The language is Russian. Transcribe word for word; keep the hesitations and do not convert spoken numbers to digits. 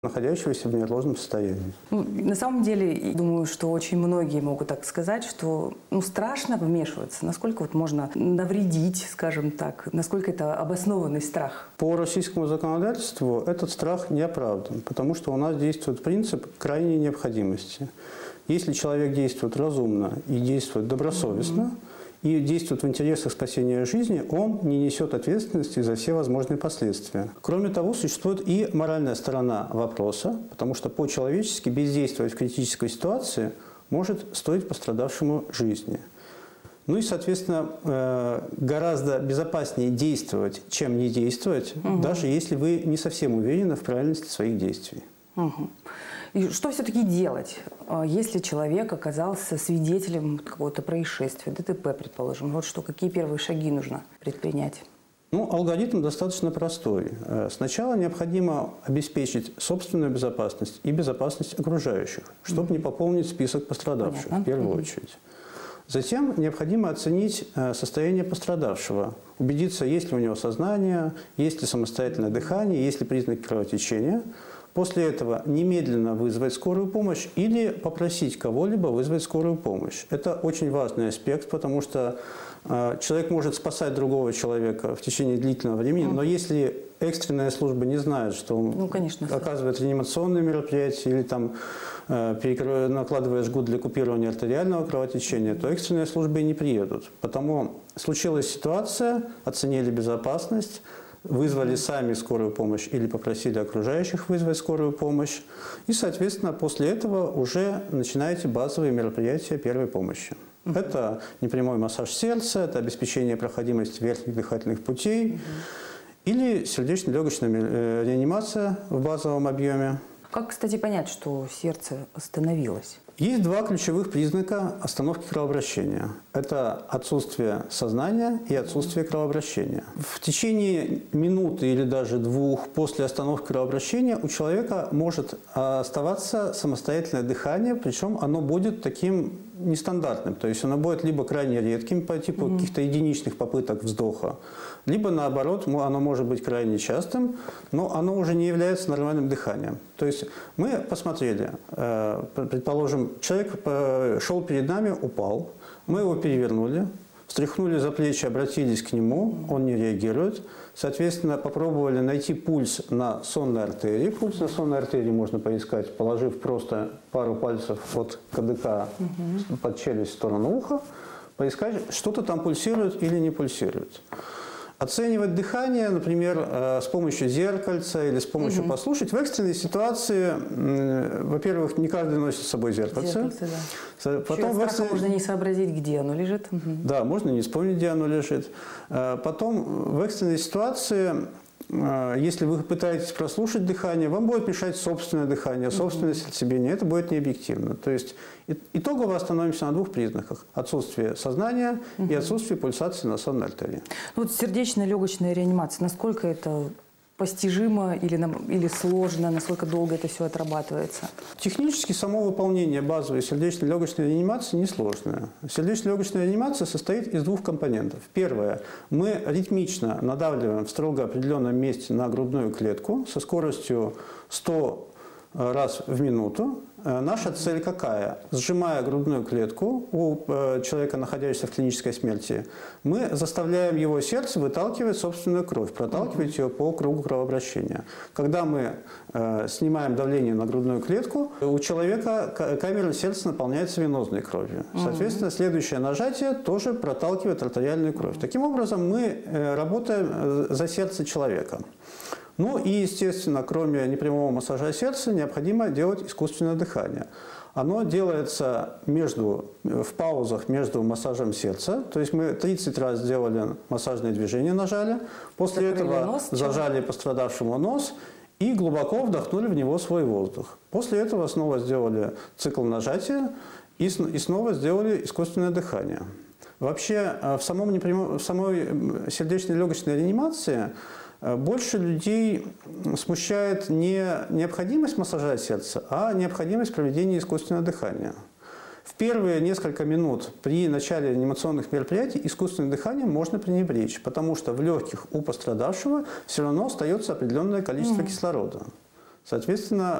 находящегося в неотложном состоянии. Ну, на самом деле, думаю, что очень многие могут так сказать, что ну, страшно вмешиваться. Насколько вот можно навредить, скажем так, насколько это обоснованный страх? По российскому законодательству этот страх не оправдан, потому что у нас действует принцип крайней необходимости. Если человек действует разумно и действует добросовестно, mm-hmm. и действует в интересах спасения жизни, он не несет ответственности за все возможные последствия. Кроме того, существует и моральная сторона вопроса, потому что по-человечески бездействовать в критической ситуации может стоить пострадавшему жизни. Ну и, соответственно, гораздо безопаснее действовать, чем не действовать, угу. даже если вы не совсем уверены в правильности своих действий. Угу. И что все-таки делать, если человек оказался свидетелем какого-то происшествия, ДТП, предположим? Вот что, какие первые шаги нужно предпринять? Ну, алгоритм достаточно простой. Сначала необходимо обеспечить собственную безопасность и безопасность окружающих, чтобы mm-hmm. не пополнить список пострадавших, Понятно. в первую mm-hmm. очередь. Затем необходимо оценить состояние пострадавшего, убедиться, есть ли у него сознание, есть ли самостоятельное дыхание, есть ли признаки кровотечения. После этого немедленно вызвать скорую помощь или попросить кого-либо вызвать скорую помощь. Это очень важный аспект, потому что э, человек может спасать другого человека в течение длительного времени, но если экстренная служба не знает, что он ну, конечно, оказывает реанимационные мероприятия или там, э, накладывает жгут для купирования артериального кровотечения, то экстренные службы и не приедут. Потому случилась ситуация, оценили безопасность, вызвали сами скорую помощь или попросили окружающих вызвать скорую помощь. И, соответственно, после этого уже начинаете базовые мероприятия первой помощи. Uh-huh. Это непрямой массаж сердца, это обеспечение проходимости верхних дыхательных путей uh-huh. или сердечно-легочная реанимация в базовом объеме. Как, кстати, понять, что сердце остановилось? Есть два ключевых признака остановки кровообращения. Это отсутствие сознания и отсутствие кровообращения. В течение минуты или даже двух после остановки кровообращения у человека может оставаться самостоятельное дыхание, причем оно будет таким нестандартным. То есть оно будет либо крайне редким по типу mm-hmm. каких-то единичных попыток вздоха, либо наоборот, оно может быть крайне частым, но оно уже не является нормальным дыханием. То есть мы посмотрели, предположим, человек шел перед нами, упал, мы его перевернули, встряхнули за плечи, обратились к нему, он не реагирует. Соответственно, попробовали найти пульс на сонной артерии. Пульс на сонной артерии можно поискать, положив просто пару пальцев от кадыка угу. под челюсть в сторону уха, поискать, что-то там пульсирует или не пульсирует. Оценивать дыхание, например, с помощью зеркальца или с помощью угу. послушать. В экстренной ситуации, во-первых, не каждый носит с собой зеркальце. Зеркальце, да. Потом в экстренной... можно не сообразить, где оно лежит. Угу. Да, можно не вспомнить, где оно лежит. Потом в экстренной ситуации, если вы пытаетесь прослушать дыхание, вам будет мешать собственное дыхание, собственное uh-huh. сердцебиение. Это будет необъективно. То есть итогово остановимся на двух признаках. Отсутствие сознания uh-huh. и отсутствие пульсации на сонной артерии. Вот сердечно-легочная реанимация, насколько это постижимо или, или сложно, насколько долго это все отрабатывается? Технически само выполнение базовой сердечно-легочной реанимации несложное. Сердечно-легочная реанимация состоит из двух компонентов. Первое. Мы ритмично надавливаем в строго определенном месте на грудную клетку со скоростью сто раз в минуту. Наша цель какая? Сжимая грудную клетку у человека, находящегося в клинической смерти, мы заставляем его сердце выталкивать собственную кровь, проталкивать ее по кругу кровообращения. Когда мы э, снимаем давление на грудную клетку, у человека камера сердца наполняется венозной кровью. Соответственно, следующее нажатие тоже проталкивает артериальную кровь. Таким образом, мы э, работаем за сердце человека. Ну и, естественно, кроме непрямого массажа сердца, необходимо делать искусственное дыхание. Оно делается между, в паузах между массажем сердца. То есть мы тридцать раз сделали массажные движения, нажали. После Закрыли этого нос, зажали чем? пострадавшему нос и глубоко вдохнули в него свой воздух. После этого снова сделали цикл нажатия и, и снова сделали искусственное дыхание. Вообще в, самом непрямом, в самой сердечно-легочной реанимации больше людей смущает не необходимость массажа сердца, а необходимость проведения искусственного дыхания. В первые несколько минут при начале реанимационных мероприятий искусственным дыханием можно пренебречь, потому что в легких у пострадавшего все равно остается определенное количество mm-hmm. кислорода. Соответственно,